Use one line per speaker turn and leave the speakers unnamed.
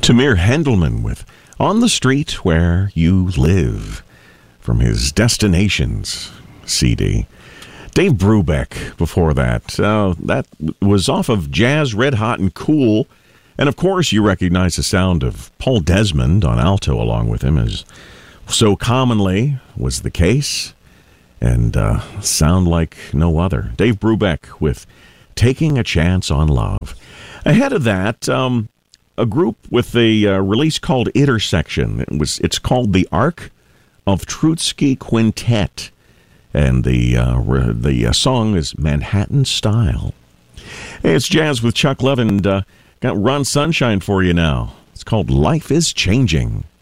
Tamir Hendelman with On the Street Where You Live from his Destinations CD. Dave Brubeck before that. That was off of Jazz, Red Hot, and Cool. And of course, you recognize the sound of Paul Desmond on alto along with him, as so commonly was the case, and sound like no other. Dave Brubeck with Taking a Chance on Love. Ahead of that, a group with a release called Intersection. It's called the Arc of Trotsky Quintet, and the song is Manhattan Style. Hey, it's Jazz with Chuck Levin, and got Ron Sunshine for you now. It's called Life is Changing.